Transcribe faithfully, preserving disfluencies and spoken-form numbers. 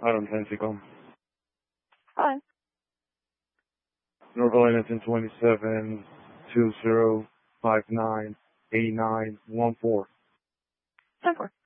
Item ten, Seacom. Hi. North Arlington twenty-seven two zero five nine eight nine one four. ten four.